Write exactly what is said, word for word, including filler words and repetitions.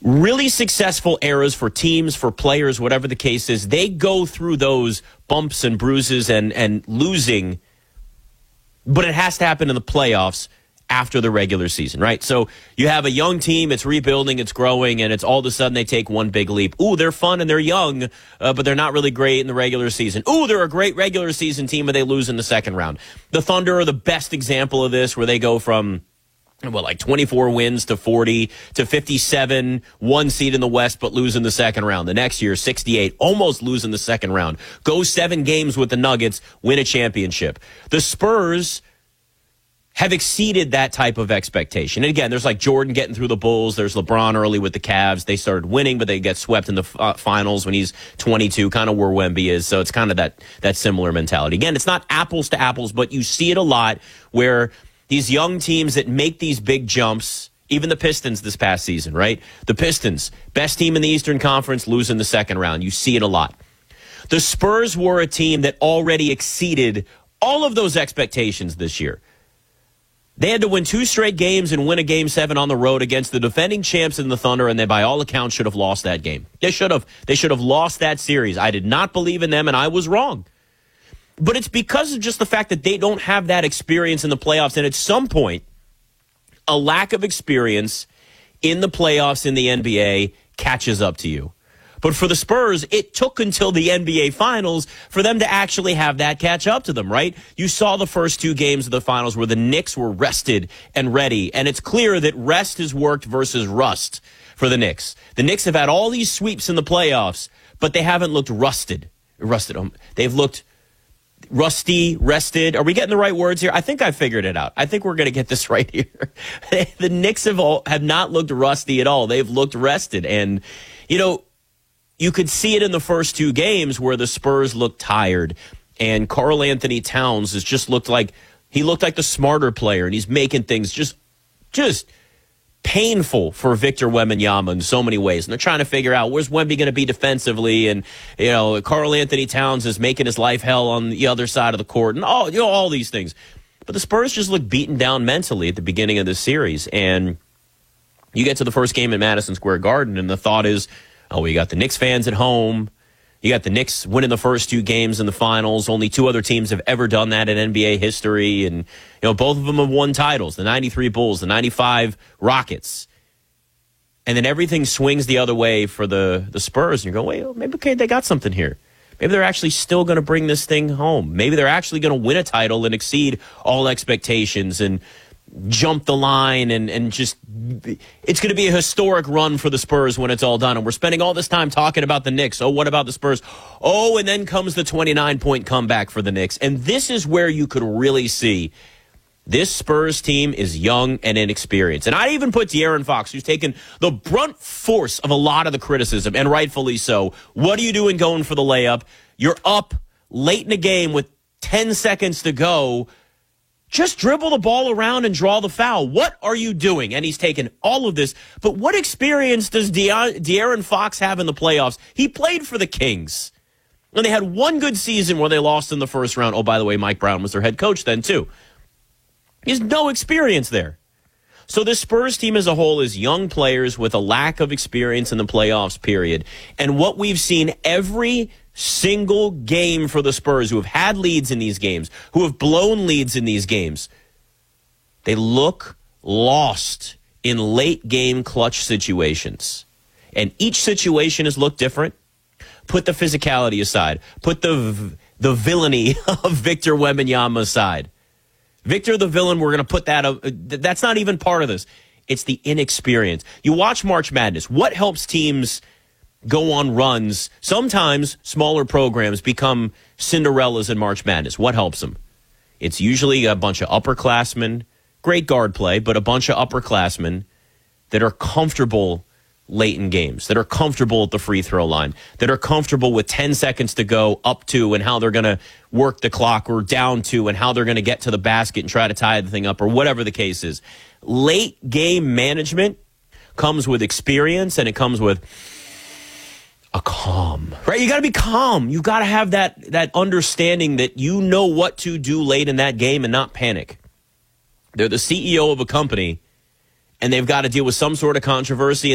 really successful eras for teams, for players, whatever the case is, they go through those bumps and bruises and, and losing, but it has to happen in the playoffs after the regular season, right? So you have a young team, it's rebuilding, it's growing, and it's all of a sudden they take one big leap. Ooh, they're fun and they're young, uh, but they're not really great in the regular season. Ooh, they're a great regular season team, but they lose in the second round. The Thunder are the best example of this, where they go from well, like twenty-four wins to forty to fifty-seven, one seed in the West, but lose in the second round. The next year, sixty-eight, almost lose in the second round. Go seven games with the Nuggets, win a championship. The Spurs have exceeded that type of expectation. And again, there's like Jordan getting through the Bulls. There's LeBron early with the Cavs. They started winning, but they get swept in the uh, finals when he's twenty-two, kind of where Wemby is. So it's kind of that, that similar mentality. Again, it's not apples to apples, but you see it a lot where these young teams that make these big jumps, even the Pistons this past season, right? The Pistons, best team in the Eastern Conference, lose in the second round. You see it a lot. The Spurs were a team that already exceeded all of those expectations this year. They had to win two straight games and win a game seven on the road against the defending champs in the Thunder, and they, by all accounts, should have lost that game. They should have. They should have lost that series. I did not believe in them, and I was wrong. But it's because of just the fact that they don't have that experience in the playoffs, and at some point, a lack of experience in the playoffs in the N B A catches up to you. But for the Spurs, it took until the N B A Finals for them to actually have that catch up to them, right? You saw the first two games of the Finals where the Knicks were rested and ready, and it's clear that rest has worked versus rust for the Knicks. The Knicks have had all these sweeps in the playoffs, but they haven't looked rusted. Rusted. They've looked rusty, rested. Are we getting the right words here? I think I figured it out. I think we're going to get this right here. The Knicks have, all, have not looked rusty at all. They've looked rested, and, you know, you could see it in the first two games where the Spurs looked tired, and Karl Anthony Towns has just looked like he looked like the smarter player, and he's making things just just painful for Victor Wembanyama in so many ways. And they're trying to figure out where's Wemby going to be defensively, and you know Karl Anthony Towns is making his life hell on the other side of the court, and all you know all these things. But the Spurs just look beaten down mentally at the beginning of this series, and you get to the first game at Madison Square Garden, and the thought is, oh, we got the Knicks fans at home. You got the Knicks winning the first two games in the finals. Only two other teams have ever done that in N B A history. And, you know, both of them have won titles, the ninety-three Bulls, the ninety-five Rockets. And then everything swings the other way for the, the Spurs. And you're going, wait, well, maybe okay, they got something here. Maybe they're actually still going to bring this thing home. Maybe they're actually going to win a title and exceed all expectations and jump the line, and, and just it's going to be a historic run for the Spurs when it's all done. And we're spending all this time talking about the Knicks. Oh, what about the Spurs? Oh, and then comes the twenty-nine point comeback for the Knicks. And this is where you could really see this Spurs team is young and inexperienced. And I even put De'Aaron Fox, who's taken the brunt force of a lot of the criticism, and rightfully so. What are you doing going for the layup? You're up late in the game with ten seconds to go. Just dribble the ball around and draw the foul. What are you doing? And he's taken all of this. But what experience does De- De'Aaron Fox have in the playoffs? He played for the Kings. And they had one good season where they lost in the first round. Oh, by the way, Mike Brown was their head coach then, too. He has no experience there. So this Spurs team as a whole is young players with a lack of experience in the playoffs, period. And what we've seen every single game for the Spurs, who have had leads in these games, who have blown leads in these games, they look lost in late game clutch situations. And each situation has looked different. Put the physicality aside. Put the the villainy of Victor Wembanyama aside. Victor the villain, we're going to put that up. That's not even part of this. It's the inexperience. You watch March Madness. What helps teams go on runs? Sometimes smaller programs become Cinderellas in March Madness. What helps them? It's usually a bunch of upperclassmen, great guard play, but a bunch of upperclassmen that are comfortable late in games, that are comfortable at the free throw line, that are comfortable with ten seconds to go, up to, and how they're going to work the clock, or down to, and how they're going to get to the basket and try to tie the thing up, or whatever the case is. Late game management comes with experience, and it comes with a calm, right? You got to be calm. You got to have that that understanding that you know what to do late in that game and not panic. They're the C E O of a company, and they've got to deal with some sort of controversy.